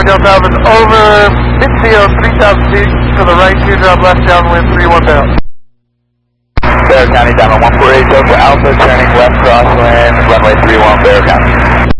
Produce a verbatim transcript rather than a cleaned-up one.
Delta Alpha is over mid-field, three thousand feet to the right, teardrop left downwind, three one Bear. Bear County, Diamond one four eight, Delta Alpha, turning left crosswind, runway three one, Bear County.